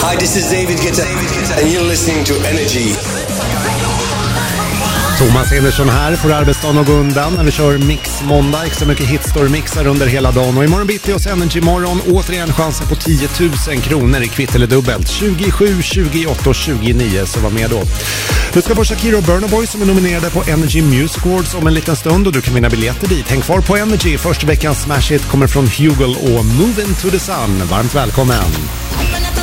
Hi, this is David Guetta and you're listening to Energy. Thomas Henderson här, får arbetsdagen att gå undan när vi kör Mix måndag. Extra mycket hitstory-mixar under hela dagen. Och imorgon bitti hos Energy morgon återigen chansen på 10 000 kronor i kvitt eller dubbelt. 27, 28 och 29, så var med då. Du ska få Shakira och Burna Boy som är nominerade på Energy Music Awards om en liten stund och du kan vinna biljetter dit. Häng kvar på Energy. Första veckans smash hit kommer från Hugel och Move Into the Sun. Varmt välkommen!